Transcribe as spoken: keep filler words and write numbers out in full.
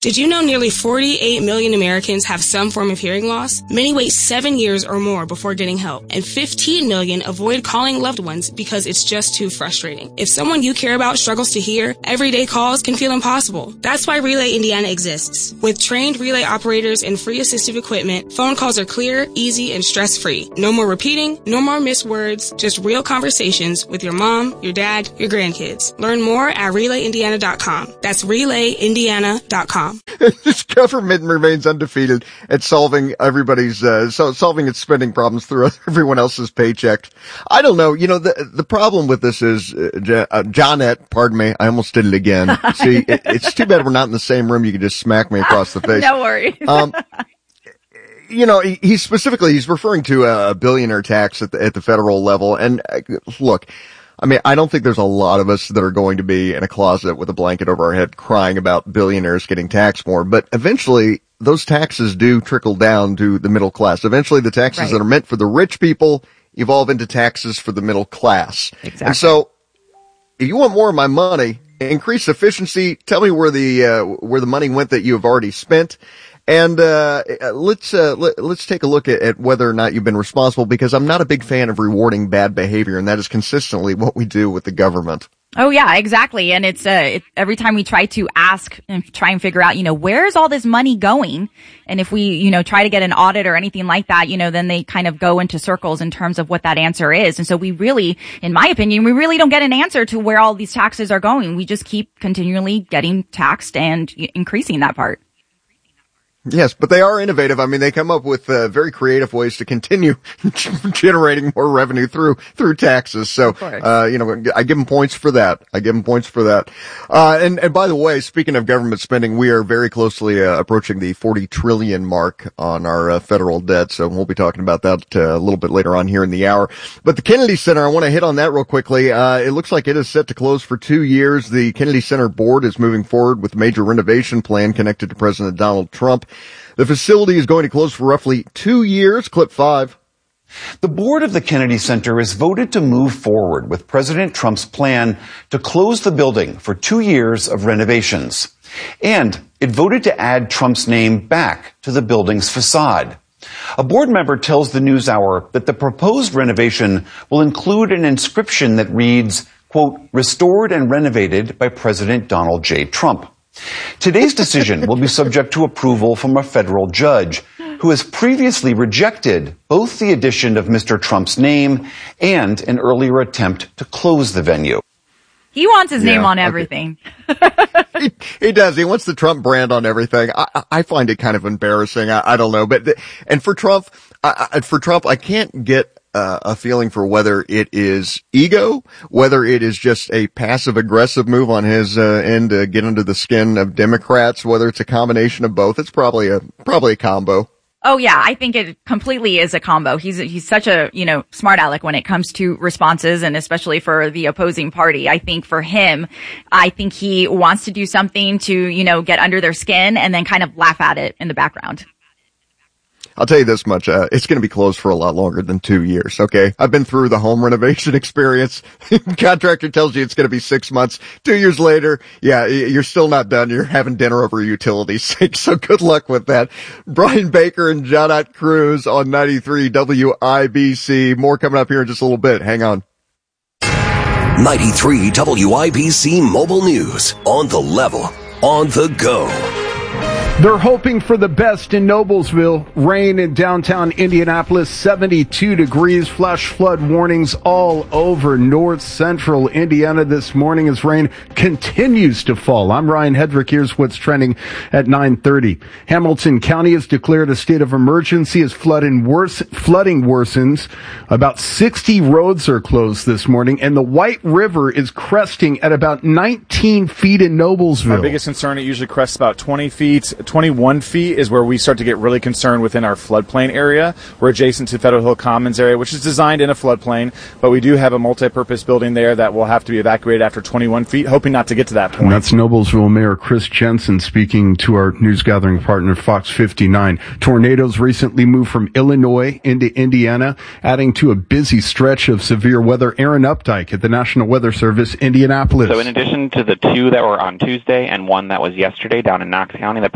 Did you know nearly forty-eight million Americans have some form of hearing loss? Many wait seven years or more before getting help, and fifteen million avoid calling loved ones because it's just too frustrating. If someone you care about struggles to hear, everyday calls can feel impossible. That's why Relay Indiana exists. With trained relay operators and free assistive equipment, phone calls are clear, easy, and stress-free. No more repeating, no more missed words, just real conversations with your mom, your dad, your grandkids. Learn more at relay indiana dot com. That's relay indiana dot com. This government remains undefeated at solving everybody's, uh, so solving its spending problems through everyone else's paychecks. I don't know. You know, the, the problem with this is, uh, J- uh, Johnette, pardon me, I almost did it again. See, it, it's too bad we're not in the same room. You can just smack me across the face. No worries. Um, you know, he, he's specifically, he's referring to a billionaire tax at the, at the federal level. And uh, look, I mean, I don't think there's a lot of us that are going to be in a closet with a blanket over our head crying about billionaires getting taxed more, but eventually those taxes do trickle down to the middle class. Eventually the taxes right. that are meant for the rich people evolve into taxes for the middle class. Exactly. And so if you want more of my money, increase efficiency, tell me where the, uh, where the money went that you have already spent. And, uh, let's, uh, let, let's take a look at, at whether or not you've been responsible, because I'm not a big fan of rewarding bad behavior, and that is consistently what we do with the government. Oh yeah, exactly. And it's, uh, it, every time we try to ask and try and figure out, you know, where's all this money going? And if we, you know, try to get an audit or anything like that, you know, then they kind of go into circles in terms of what that answer is. And so we really, in my opinion, we really don't get an answer to where all these taxes are going. We just keep continually getting taxed and increasing that part. Yes, but they are innovative. I mean, they come up with uh, very creative ways to continue generating more revenue through through taxes. So, uh, you know, I give them points for that. I give them points for that. Uh, and, and by the way, speaking of government spending, we are very closely uh, approaching the forty trillion mark on our uh, federal debt. So we'll be talking about that uh, a little bit later on here in the hour. But the Kennedy Center, I want to hit on that real quickly. Uh, it looks like it is set to close for two years. The Kennedy Center board is moving forward with a major renovation plan connected to President Donald Trump. The facility is going to close for roughly two years. Clip five. The board of the Kennedy Center has voted to move forward with President Trump's plan to close the building for two years of renovations. And it voted to add Trump's name back to the building's facade. A board member tells the NewsHour that the proposed renovation will include an inscription that reads, quote, restored and renovated by President Donald J. Trump. Today's decision will be subject to approval from a federal judge who has previously rejected both the addition of Mister Trump's name and an earlier attempt to close the venue. He wants his yeah, name on okay. everything. he, he does. He wants the Trump brand on everything. I, I find it kind of embarrassing. I, I don't know. But, the, and for Trump, I, I, for Trump, I can't get Uh, a feeling for whether it is ego, whether it is just a passive aggressive move on his uh, end to get under the skin of Democrats, whether it's a combination of both. It's probably a probably a combo. Oh yeah, I think it completely is a combo. He's he's such a, you know, smart aleck when it comes to responses, and especially for the opposing party. I think for him, I think he wants to do something to, you know, get under their skin and then kind of laugh at it in the background. I'll tell you this much, uh, it's going to be closed for a lot longer than two years, okay? I've been through the home renovation experience. Contractor tells you it's going to be six months. Two years later, yeah, you're still not done. You're having dinner over utilities sink, so good luck with that. Brian Baker and Johnette Cruz on ninety-three W I B C. More coming up here in just a little bit. Hang on. ninety-three W I B C Mobile News. On the level. On the go. They're hoping for the best in Noblesville. Rain in downtown Indianapolis, seventy-two degrees, flash flood warnings all over north central Indiana this morning as rain continues to fall. I'm Ryan Hedrick. Here's what's trending at nine thirty. Hamilton County has declared a state of emergency as flooding, worse, flooding worsens. About sixty roads are closed this morning, and the White River is cresting at about nineteen feet in Noblesville. Our biggest concern, it usually crests about twenty feet. twenty-one feet is where we start to get really concerned within our floodplain area. We're adjacent to Federal Hill Commons area, which is designed in a floodplain, but we do have a multi-purpose building there that will have to be evacuated after twenty-one feet, hoping not to get to that point. And that's Noblesville Mayor Chris Jensen speaking to our news gathering partner, Fox fifty-nine. Tornadoes recently moved from Illinois into Indiana, adding to a busy stretch of severe weather. Aaron Updike at the National Weather Service, Indianapolis. So in addition to the two that were on Tuesday and one that was yesterday down in Knox County that